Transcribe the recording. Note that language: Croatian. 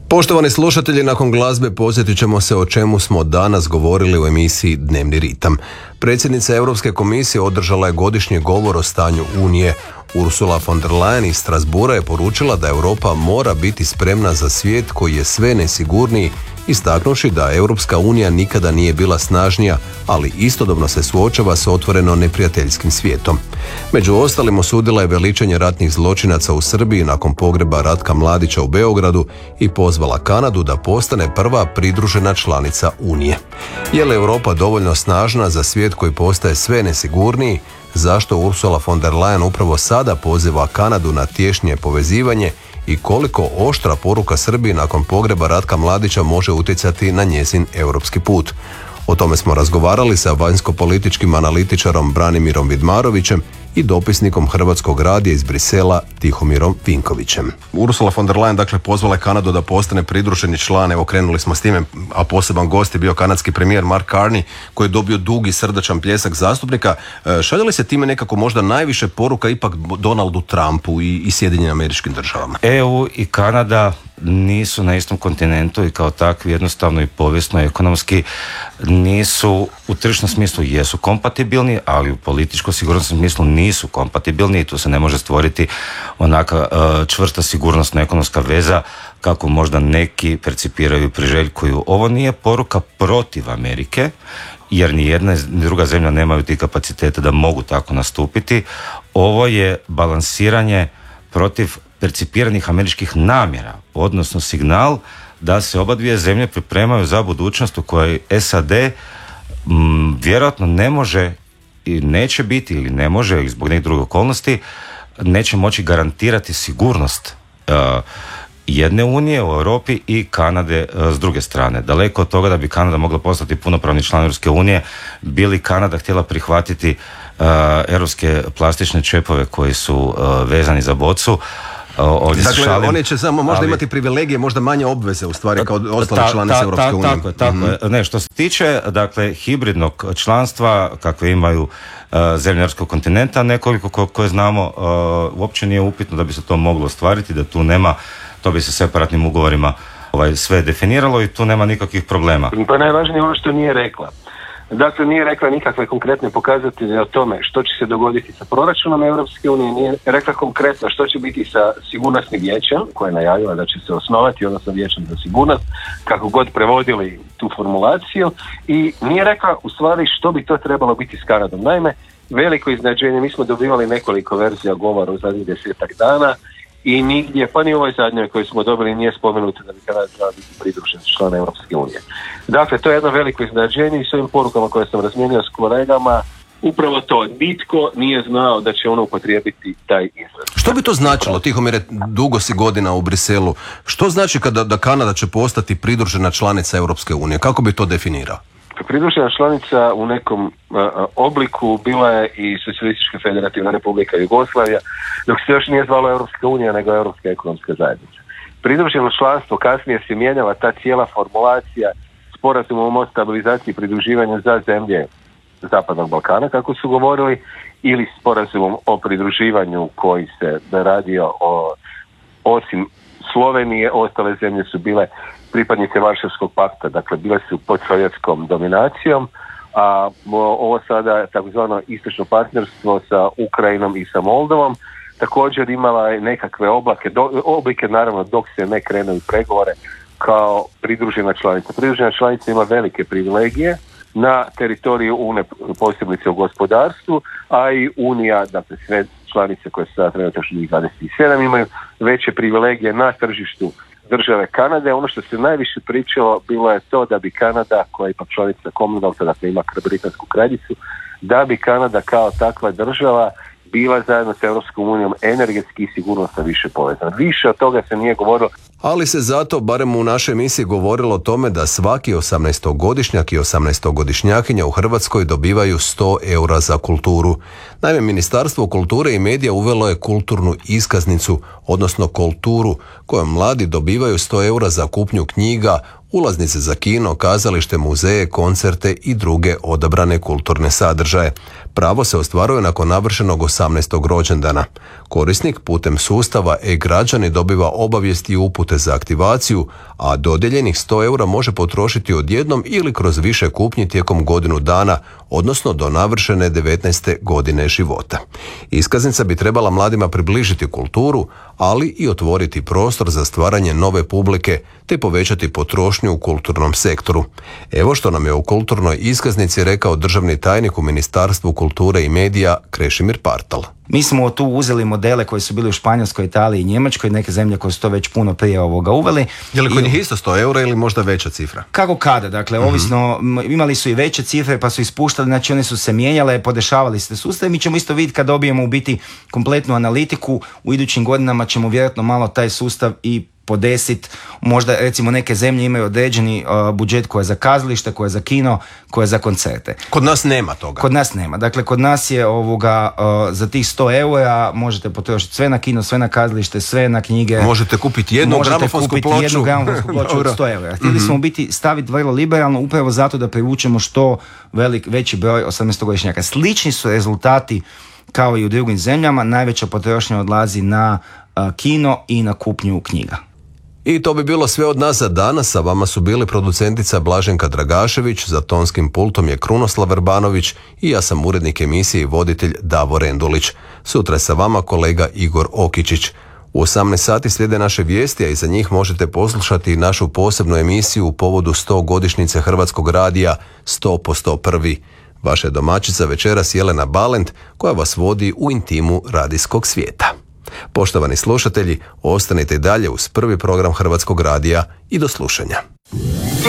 Poštovani slušatelji, nakon glazbe podsjetit ćemo se o čemu smo danas govorili u emisiji Dnevni ritam. Predsjednica Europske komisije održala je godišnji govor o stanju Unije. Ursula von der Leyen iz Strasbourga je poručila da Europa mora biti spremna za svijet koji je sve nesigurniji, istaknuši da Europska unija nikada nije bila snažnija, ali istodobno se suočava s otvoreno neprijateljskim svijetom. Među ostalim osudila je veličanje ratnih zločinaca u Srbiji nakon pogreba Ratka Mladića u Beogradu i pozvala Kanadu da postane prva pridružena članica Unije. Je li Europa dovoljno snažna za svijet koji postaje sve nesigurniji? Zašto Ursula von der Leyen upravo sada poziva Kanadu na tješnje povezivanje i koliko oštra poruka Srbiji nakon pogreba Ratka Mladića može utjecati na njezin europski put? O tome smo razgovarali sa vanjsko-političkim analitičarom Branimirom Vidmarovićem i dopisnikom Hrvatskog radija iz Brisela Tihomirom Vinkovićem. Ursula von der Leyen dakle pozvala je Kanadu da postane pridruženi član, evo krenuli smo s time, a poseban gost je bio kanadski premijer Mark Carney koji je dobio dug i srdačan pljesak zastupnika. Šalje li se time nekako možda najviše poruka ipak Donaldu Trumpu i Sjedinjenim Američkim Državama? EU i Kanada nisu na istom kontinentu i kao takvi jednostavno i povijesno i ekonomski nisu, u tržišnom smislu jesu kompatibilni, ali u političko-sigurnosnom smislu nisu kompatibilni i tu se ne može stvoriti onaka čvrsta sigurnosna ekonomska veza kako možda neki percipiraju i priželjkuju. Ovo nije poruka protiv Amerike, jer ni jedna ni druga zemlja nemaju ti kapacitete da mogu tako nastupiti. Ovo je balansiranje protiv percipiranih američkih namjera, odnosno signal da se oba dvije zemlje pripremaju za budućnost u kojoj SAD vjerojatno ne može i neće biti ili ne može ili zbog nekih drugih okolnosti neće moći garantirati sigurnost jedne unije u Europi i Kanade s druge strane. Daleko od toga da bi Kanada mogla postati punopravni član Europske unije, bi li Kanada htjela prihvatiti europske plastične čepove koji su vezani za bocu. Dakle, oni će samo možda imati privilegije, možda manje obveze u stvari kao ostale članice Europske unije. Tako je. Ne, što se tiče dakle hibridnog članstva kakve imaju zemlje europskog kontinenta, nekoliko koje znamo, uopće nije upitno da bi se to moglo ostvariti, da tu nema, to bi se separatnim ugovorima sve definiralo i tu nema nikakvih problema. Pa najvažnije ono što nije rekla. Dakle, nije rekla nikakve konkretne pokazatelje o tome što će se dogoditi sa proračunom Europske unije, nije rekla konkretno što će biti sa sigurnosnim vijećem, koje je najavila da će se osnovati, odnosno vijećem za sigurnost, kako god prevodili tu formulaciju, i nije rekla u stvari što bi to trebalo biti s Kanadom. Naime, veliko iznenađenje, mi smo dobivali nekoliko verzija govora u zadnjih 10 dana i nigdje, pa ni u ovoj zadnjoj koju smo dobili, nije spomenuto da bi Kanada trebala biti pridružen član Europske unije. Dakle, to je jedno veliko iznenađenje i s ovim porukama koje sam razmijenio s kolegama, upravo to, nitko nije znao da će ono upotrijebiti taj izraz. Što bi to značilo, Tihomire, dugo si godina u Briselu, što znači da Kanada će postati pridružena članica Europske unije? Kako bi to definirao? Pridružena članica u nekom obliku bila je i Socijalistička federativna republika Jugoslavija, dok se još nije zvalo Europska unija, nego Europska ekonomska zajednica. Pridruženo članstvo, kasnije se mijenjala ta cijela formulacija sporazumom o stabilizaciji i pridruživanju za zemlje Zapadnog Balkana, kako su govorili, ili sporazumom o pridruživanju koji se radio osim Slovenije, ostale zemlje su bile pripadnice Varšavskog pakta, dakle bile su pod sovjetskom dominacijom, a ovo sada takozvano istočno partnerstvo sa Ukrajinom i sa Moldovom također imala je nekakve oblike naravno dok se ne krenu u pregovore kao pridružena članica. Pridružena članica ima velike privilegije na teritoriju Unije, posebice u gospodarstvu, a i Unija, dakle sve članice koje su sada trenutačno 27 imaju veće privilegije na tržištu države Kanade. Ono što se najviše pričalo bilo je to da bi Kanada, koja je ipak članica Commonwealtha, dakle ima britansku kraljicu, da bi Kanada kao takva država bila zajedno s Europskom unijom energetski i sigurnosno više povezana. Više od toga se nije govorilo. Ali se zato, barem u našoj emisiji, govorilo o tome da svaki 18-godišnjak i 18-godišnjakinja u Hrvatskoj dobivaju 100 eura za kulturu. Naime, Ministarstvo kulture i medija uvelo je kulturnu iskaznicu, odnosno kulturu, kojom mladi dobivaju 100 eura za kupnju knjiga, ulaznice za kino, kazalište, muzeje, koncerte i druge odabrane kulturne sadržaje. Pravo se ostvaruje nakon navršenog 18. rođendana. Korisnik putem sustava e-građani dobiva obavijesti i upute za aktivaciju, a dodijeljenih 100 eura može potrošiti odjednom ili kroz više kupnji tijekom godinu dana, odnosno do navršene 19. godine života. Iskaznica bi trebala mladima približiti kulturu, ali i otvoriti prostor za stvaranje nove publike te povećati potrošnju u kulturnom sektoru. Evo što nam je o kulturnoj iskaznici rekao državni tajnik u Ministarstvu kulture i medija Krešimir Partal. Mi smo tu uzeli modele koji su bili u Španjolskoj, Italiji i Njemačkoj, neke zemlje koje su to već puno prije uveli. Je li kod njih isto 100 eura ili možda veća cifra? Kako kada, dakle, ovisno, imali su i veće cifre pa su ispuštali, znači one su se mijenjale, podešavali se sustav. Mi ćemo isto vidjeti kad dobijemo u biti kompletnu analitiku, u idućim godinama ćemo vjerojatno malo taj sustav i podesit, možda recimo neke zemlje imaju određeni budžet koji je za kazalište, koji je za kino, koji je za koncerte. Kod nas nema toga. Kod nas nema. Dakle, kod nas je za tih 100 eura možete potrošiti sve na kino, sve na kazalište, sve na knjige. Možete kupiti jednu gramofonsku ploču od 100 eura. Htjeli smo biti staviti vrlo liberalno upravo zato da privučemo što veći broj 18-godišnjaka. Slični su rezultati kao i u drugim zemljama. Najveća potrošnja odlazi na kino i na kupnju knjiga. I to bi bilo sve od nas za danas. Sa vama su bili producentica Blaženka Dragašević, za tonskim pultom je Krunoslav Verbanović i ja sam urednik emisije i voditelj Davor Endulić. Sutra je sa vama kolega Igor Okičić. U 18 sati slijede naše vijesti, a iza njih možete poslušati našu posebnu emisiju u povodu 100 godišnjice Hrvatskog radija 100 po 101. Vaša domaćica večeras Jelena Balent, koja vas vodi u intimu radijskog svijeta. Poštovani slušatelji, ostanite dalje uz prvi program Hrvatskog radija i do slušanja.